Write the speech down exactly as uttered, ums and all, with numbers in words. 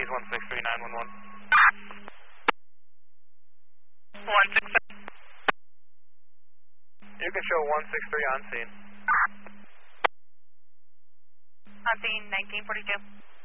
Please one six three nine one one. one six three. You can show one six three on scene. On scene nineteen forty-two.